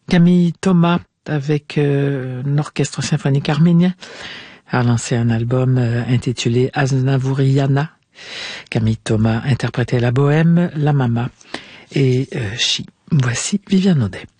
Camille Thomas avec l'Orchestre symphonique arménien a lancé un album intitulé Aznavouriana. Camille Thomas interprétait la bohème, la mama et Chi. Voici Viviane Audet.